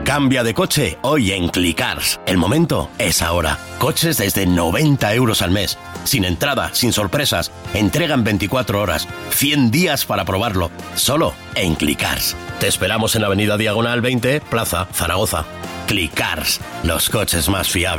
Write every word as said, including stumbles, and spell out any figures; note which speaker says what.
Speaker 1: Cambia de coche hoy en Clicars. El momento es ahora. Coches desde noventa euros al mes. Sin entrada, sin sorpresas. Entrega en veinticuatro horas. cien días para probarlo. Solo en Clicars. Te esperamos en Avenida Diagonal veinte, Plaza Zaragoza. Clicars. Los coches más fiables.